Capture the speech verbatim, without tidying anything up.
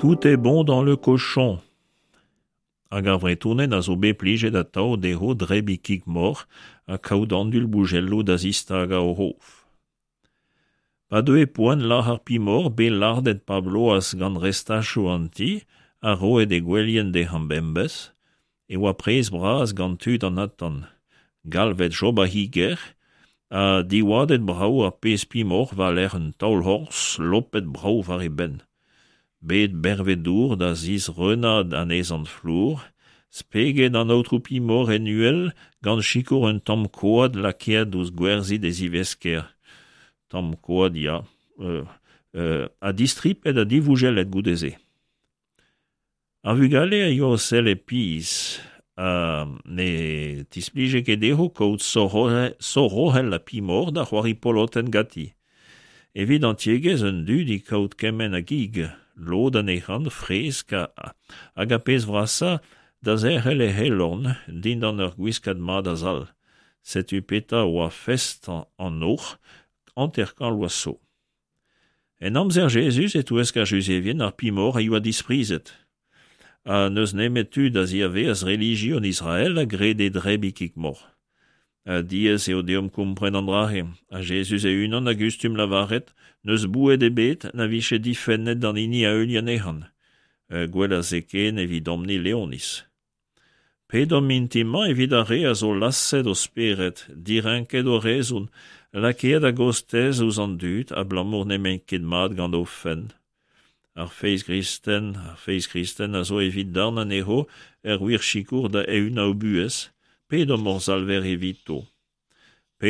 Tout est bon dans le cochon. Hag ar vretounen a zo beplijet a tao deho dre bikik mor a kaoudandul bougello da zistag a o hof. Pa de e poan lar ar pi mor be lardet Pablo as gant restacho anti a roet e gwelien de hambembes e oa prez braz gant tud an atan. Galvet job a higer a diwadet brau ar pez pi mor va l'er un taol hors lopet brau var e ben. Bet bervedour da ziz renad an ez an flour, speget an outro pi mor enuel gant chikour un tamm koad lakead ouz gwerzit ez ivesker. Tamm koad, ya, euh, euh, a distripet a divougelet goudeze. A vugale a yo sel e piz, a ne tisplije ket deho kaout sorohel la pi mor da c'hoari poloten gati. Evit an tiegez un dud i kaout kemen a gig, lod an ec'han fresk a, hag a pez vrasa da zerhel e helorn din an ur gwiskad mad a zal. Setu peta oa fest an, an oc'h, anterkan loaso. En amzer Jesus et ouesk ar Juzevien ar pi mor a yoa disprizet. A neus nemetud a ziave az religio en Israel a gred e drebikik mor. A diez eo deom kompren an drahe. A Jesus e unan a gustum lavaret, neus bouet e bet na viche difennet dan ini a eulian ehan. E gwell a zeken evit omni leonis. Pedom intima evit a re a zo lasset o speret, direnket o rezon, lakeet a gostez ouz an dud a blamour nemenket mat gant o fen. Ar feiz kristen, ar feiz kristen a zo evit darn an eho er wir chikour da eun a o buez, pedom orzalver evito.